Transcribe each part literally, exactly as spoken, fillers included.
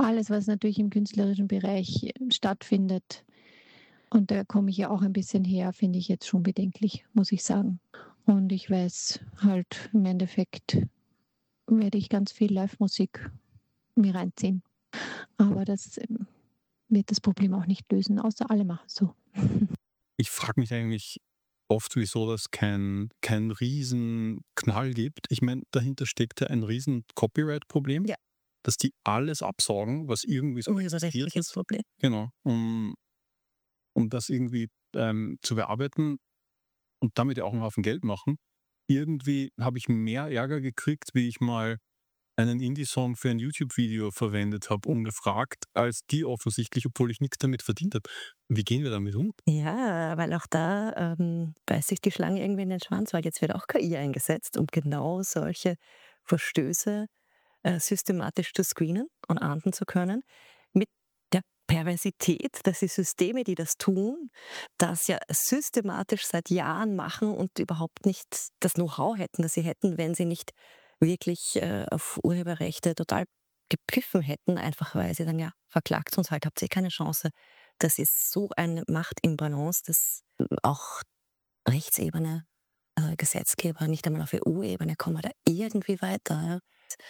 alles, was natürlich im künstlerischen Bereich äh, stattfindet. Und da komme ich ja auch ein bisschen her, finde ich jetzt schon bedenklich, muss ich sagen. Und ich weiß halt, im Endeffekt werde ich ganz viel Live-Musik mir reinziehen. Aber das ähm, wird das Problem auch nicht lösen, außer alle machen so. Ich frage mich eigentlich oft, wieso das kein, kein Riesenknall gibt. Ich meine, dahinter steckt ja ein riesen Copyright-Problem, Ja. dass die alles absaugen, was irgendwie so existiert Urheberrechtliches ist. Problem. Genau. Um, um das irgendwie ähm, zu bearbeiten und damit ja auch einen Haufen Geld machen. Irgendwie habe ich mehr Ärger gekriegt, wie ich mal einen Indie-Song für ein YouTube-Video verwendet habe, ungefragt, als die offensichtlich, obwohl ich nichts damit verdient habe. Wie gehen wir damit um? Ja, weil auch da ähm, beißt sich die Schlange irgendwie in den Schwanz, weil jetzt wird auch K I eingesetzt, um genau solche Verstöße äh, systematisch zu screenen und ahnden zu können. Mit der Perversität, dass die Systeme, die das tun, das ja systematisch seit Jahren machen und überhaupt nicht das Know-how hätten, das sie hätten, wenn sie nicht wirklich äh, auf Urheberrechte total gepfiffen hätten, einfach weil sie dann ja verklagt uns halt, habt ihr keine Chance. Das ist so eine Machtimbalance, dass auch Rechtsebene, äh, Gesetzgeber, nicht einmal auf E U-Ebene kommen wir da irgendwie weiter. Ja.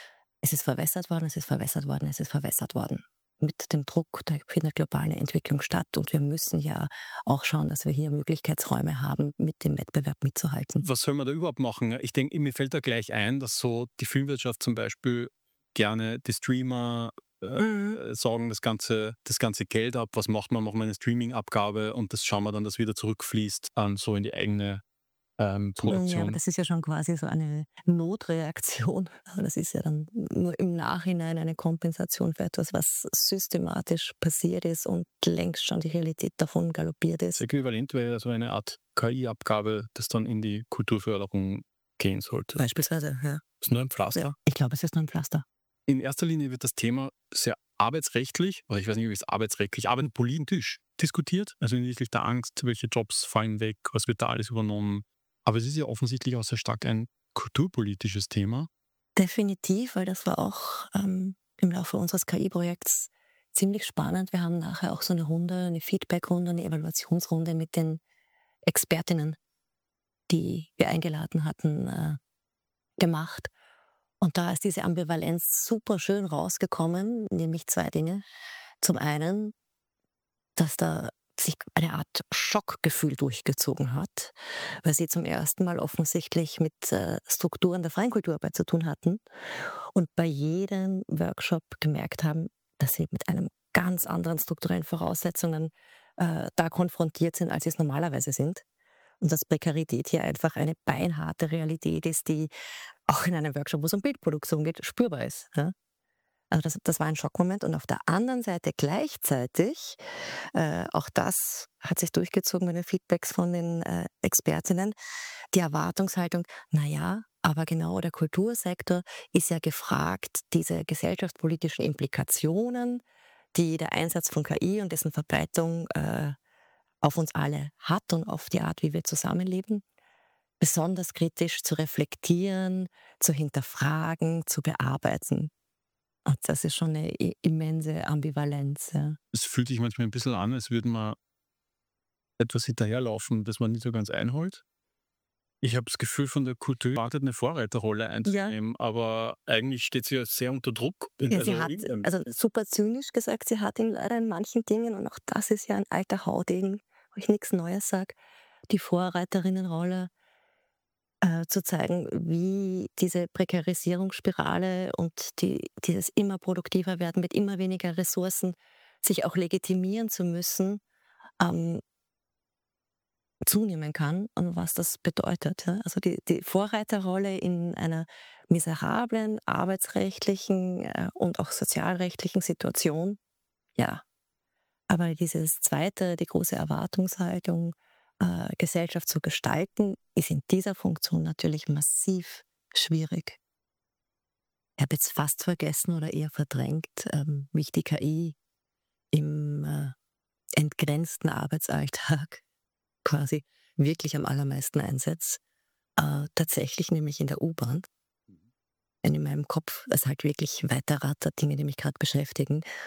Es ist verwässert worden, es ist verwässert worden, es ist verwässert worden. Mit dem Druck, da findet globale Entwicklung statt und wir müssen ja auch schauen, dass wir hier Möglichkeitsräume haben, mit dem Wettbewerb mitzuhalten. Was soll man da überhaupt machen? Ich denke, mir fällt da gleich ein, dass so die Filmwirtschaft zum Beispiel gerne die Streamer Mhm. äh, saugen das ganze, das ganze Geld ab. Was macht man? Machen wir eine Streaming-Abgabe und das schauen wir dann, dass wieder zurückfließt an so in die eigene ähm, Ja, aber Produktion. das ist ja schon quasi so eine Notreaktion. Also das ist ja dann nur im Nachhinein eine Kompensation für etwas, was systematisch passiert ist und längst schon die Realität davon galoppiert Das ist. Äquivalent wäre so eine Art K I-Abgabe, das dann in die Kulturförderung gehen sollte. Beispielsweise, ja. Das ist nur ein Ja, Pflaster. ich glaube, es ist nur ein Pflaster. In erster Linie wird das Thema sehr arbeitsrechtlich, oder ich weiß nicht, wie es arbeitsrechtlich, arbeitspolitisch diskutiert. Also hinsichtlich der Angst, welche Jobs fallen weg, was wird da alles übernommen. Aber es ist ja offensichtlich auch sehr stark ein kulturpolitisches Thema. Definitiv, weil das war auch ähm, im Laufe unseres K I-Projekts ziemlich spannend. Wir haben nachher auch so eine Runde, eine Feedback-Runde, eine Evaluationsrunde mit den Expertinnen, die wir eingeladen hatten, äh, gemacht. Und da ist diese Ambivalenz super schön rausgekommen, nämlich zwei Dinge. Zum einen, dass da sich eine Art Schockgefühl durchgezogen hat, weil sie zum ersten Mal offensichtlich mit äh, Strukturen der freien Kulturarbeit zu tun hatten und bei jedem Workshop gemerkt haben, dass sie mit einem ganz anderen strukturellen Voraussetzungen äh, da konfrontiert sind, als sie es normalerweise sind. Und dass Prekarität hier einfach eine beinharte Realität ist, die auch in einem Workshop, wo es um Bildproduktion geht, spürbar ist. Ja? Also das, das war ein Schockmoment. Und auf der anderen Seite gleichzeitig, äh, auch das hat sich durchgezogen mit den Feedbacks von den äh, Expertinnen, die Erwartungshaltung, naja, aber genau der Kultursektor ist ja gefragt, diese gesellschaftspolitischen Implikationen, die der Einsatz von K I und dessen Verbreitung äh, auf uns alle hat und auf die Art, wie wir zusammenleben, besonders kritisch zu reflektieren, zu hinterfragen, zu bearbeiten. Und das ist schon eine i immense Ambivalenz, ja. Es fühlt sich manchmal ein bisschen an, als würde man etwas hinterherlaufen, das man nicht so ganz einholt. Ich habe das Gefühl, von der Kultur wartet eine Vorreiterrolle Ja. einzunehmen, aber eigentlich steht sie ja sehr unter Druck. Ja, sie Also hat irgendein also super zynisch gesagt, sie hat ihn leider in manchen Dingen und auch das ist ja ein alter Haudegen, wo ich nix Neues sage, die Vorreiterinnenrolle, äh, zu zeigen, wie diese Prekarisierungsspirale und die dieses immer produktiver werden mit immer weniger Ressourcen, sich auch legitimieren zu müssen, ähm, zunehmen kann und was das bedeutet. Ja? Also die, die Vorreiterrolle in einer miserablen arbeitsrechtlichen äh, und auch sozialrechtlichen Situation, ja. Aber dieses zweite, die große Erwartungshaltung, äh, Gesellschaft zu gestalten, ist in dieser Funktion natürlich massiv schwierig. Ich habe jetzt fast vergessen oder eher verdrängt, ähm, wie ich die K I im äh, entgrenzten Arbeitsalltag quasi wirklich am allermeisten einsetze. Äh, tatsächlich nämlich in der U-Bahn. Wenn in meinem Kopf es halt wirklich weiterrattert, Dinge, die mich gerade beschäftigen.